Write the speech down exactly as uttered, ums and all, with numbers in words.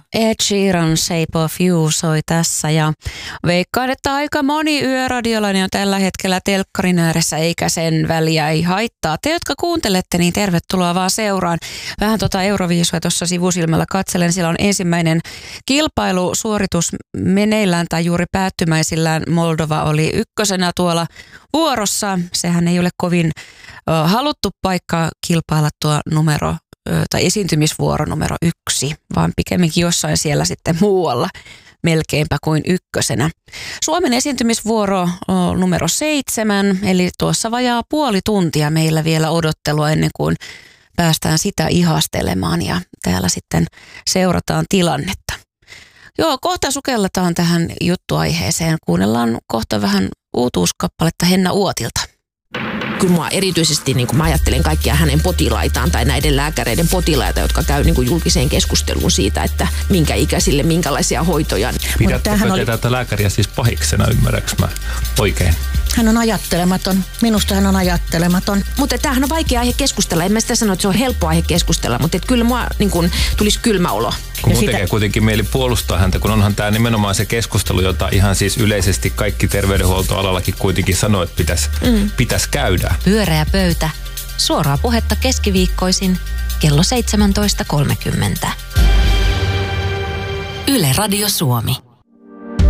Ed Sheeran Shape of You soi tässä ja veikkaan, että aika moni yöradiolainen on tällä hetkellä telkkarin ääressä, eikä sen väliä ei haittaa. Te, jotka kuuntelette, niin tervetuloa vaan seuraan. Vähän tuota Euroviisua tuossa sivusilmällä katselen. Siellä on ensimmäinen kilpailusuoritus meneillään tai juuri päättymäisillään. Moldova oli ykkösenä tuolla vuorossa. Sehän ei ole kovin uh, haluttu paikka kilpailla tuo numero tai esiintymisvuoro numero yksi, vaan pikemminkin jossain siellä sitten muualla melkeinpä kuin ykkösenä. Suomen esiintymisvuoro on numero seitsemän, eli tuossa vajaa puoli tuntia meillä vielä odottelua ennen kuin päästään sitä ihastelemaan ja täällä sitten seurataan tilannetta. Joo, kohta sukelletaan tähän juttuaiheeseen. Kuunnellaan kohta vähän uutuuskappaletta Henna Uotilta. Kyllä mua erityisesti, niin kuin mä ajattelen kaikkia hänen potilaitaan tai näiden lääkäreiden potilaita, jotka käy niin kuin julkiseen keskusteluun siitä, että minkä ikäisille, minkälaisia hoitoja. Pidättekö oli... tätä lääkäriä siis pahiksena, ymmärräks mä oikein? Hän on ajattelematon. Minusta hän on ajattelematon. Mutta tämähän on vaikea aihe keskustella. En mä sitä sano, että se on helppo aihe keskustella, mutta kyllä mua niin kuin, tulisi kylmä olo. Kun mun sitä... tekee kuitenkin mieli puolustaa häntä, kun onhan tämä nimenomaan se keskustelu, jota ihan siis yleisesti kaikki terveydenhuoltoalallakin kuitenkin sanoo, että pitäisi mm. pitäis käydä. Pyöreä pöytä. Suoraa puhetta keskiviikkoisin kello seitsemäntoista kolmekymmentä. Yle Radio Suomi.